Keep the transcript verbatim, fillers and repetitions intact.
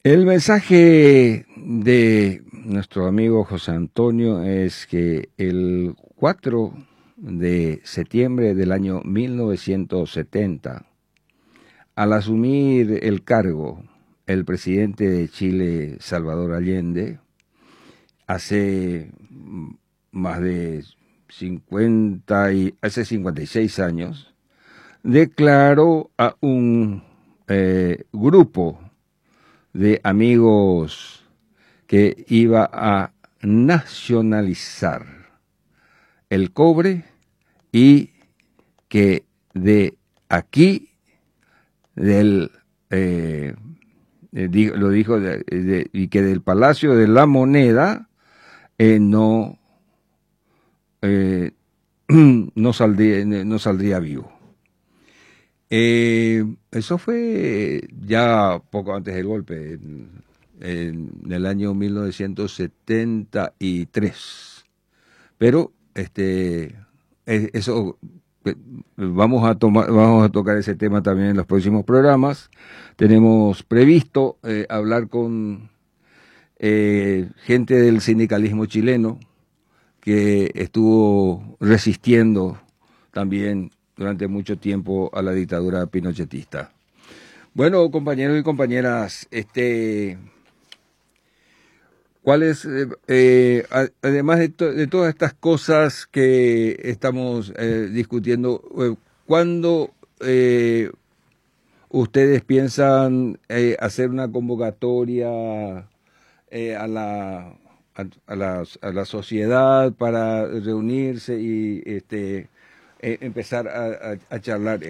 El mensaje de nuestro amigo José Antonio es que el cuatro de septiembre del año mil novecientos setenta, al asumir el cargo el presidente de Chile, Salvador Allende, hace más de cincuenta y, hace cincuenta y seis años, declaró a un eh, grupo de amigos que iba a nacionalizar el cobre y que de aquí, del eh, eh, lo dijo, de, de, y que del Palacio de la Moneda eh, no, eh, no, saldría, no saldría vivo. Eh, eso fue ya poco antes del golpe, en, en el año mil novecientos setenta y tres. Pero este, eso vamos a tomar, vamos a tocar ese tema también en los próximos programas. Tenemos previsto eh, hablar con eh, gente del sindicalismo chileno que estuvo resistiendo también durante mucho tiempo a la dictadura pinochetista. Bueno, compañeros y compañeras, este, ¿cuáles, eh, eh, además de, to de todas estas cosas que estamos eh, discutiendo, eh, cuándo eh, ustedes piensan eh, hacer una convocatoria eh, a la a, a, la, a la sociedad para reunirse y este eh, empezar a, a, a charlar?